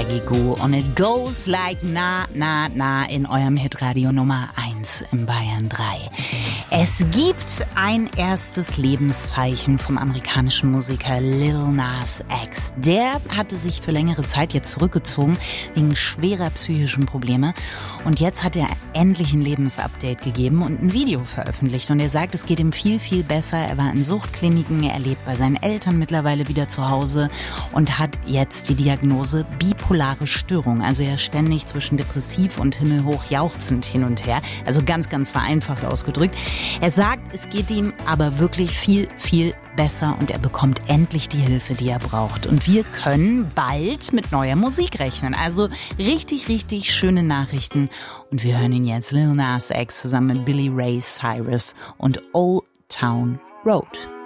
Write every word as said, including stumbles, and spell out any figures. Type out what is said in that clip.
Peggy Gou und It Goes Like Na, Na, Na in eurem Hitradio Nummer eins im Bayern drei. Es gibt ein erstes Lebenszeichen vom amerikanischen Musiker Lil Nas X. Der hatte sich für längere Zeit jetzt zurückgezogen wegen schwerer psychischer Probleme. Und jetzt hat er endlich ein Lebensupdate gegeben und ein Video veröffentlicht. Und er sagt, es geht ihm viel, viel besser. Er war in Suchtkliniken, er lebt bei seinen Eltern mittlerweile wieder zu Hause und hat jetzt die Diagnose bipolare Störung. Also er ist ständig zwischen depressiv und himmelhoch jauchzend hin und her. Also ganz, ganz vereinfacht ausgedrückt. Er sagt, es geht ihm aber wirklich viel, viel besser und er bekommt endlich die Hilfe, die er braucht. Und wir können bald mit neuer Musik rechnen. Also richtig, richtig schöne Nachrichten. Und wir hören ihn jetzt, Lil Nas X, zusammen mit Billy Ray Cyrus und Old Town Road.